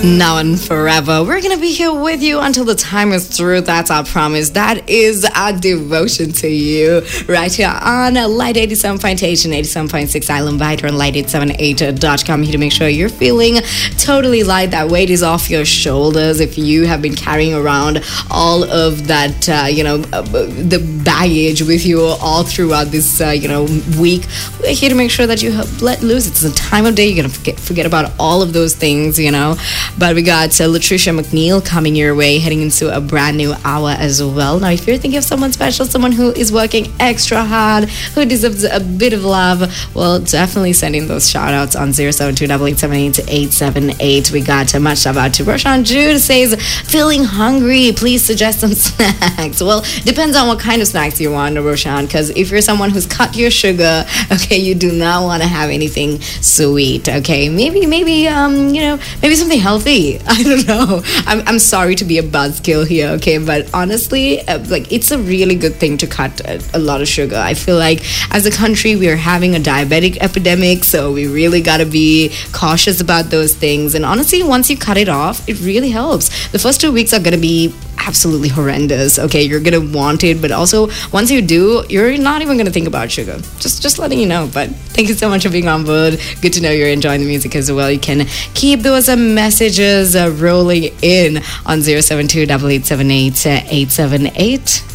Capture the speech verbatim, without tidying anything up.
Now and forever. We're going to be here with you until the time is through. That's our promise. That is our devotion to you right here on Light eighty-seven point eight and eighty-seven point six Island Biter on light eight seven eight dot com. Here to make sure you're feeling totally light. That weight is off your shoulders. If you have been carrying around all of that, uh, you know, uh, the baggage with you all throughout this, uh, you know, week, we're here to make sure that you have let loose. It's the time of day you're going to forget, forget about all of those things, you know. But we got uh, Latricia McNeil coming your way, heading into a brand new hour as well. Now, if you're thinking of someone special, someone who is working extra hard, who deserves a bit of love, well, definitely send in those shout outs on zero seven two eight eight seven eight eight seven eight. We got uh, much love out to Roshan Jude says, feeling hungry, please suggest some snacks. Well, depends on what kind of snacks you want, Roshan, because if you're someone who's cut your sugar, okay, you do not want to have anything sweet, okay? Maybe, maybe, um, you know, maybe something healthy. I don't know. I'm, I'm sorry to be a buzzkill here, okay? But honestly, uh, like, it's a really good thing to cut a, a lot of sugar. I feel like as a country, we are having a diabetic epidemic, so we really got to be cautious about those things. And honestly, once you cut it off, it really helps. The first two weeks are going to be absolutely horrendous, okay? You're going to want it, but also once you do, you're not even going to think about sugar. Just just letting you know. But thank you so much for being on board. Good to know you're enjoying the music as well. You can keep those uh, messages uh, rolling in on zero seven two eight eight seven eight eight seven eight.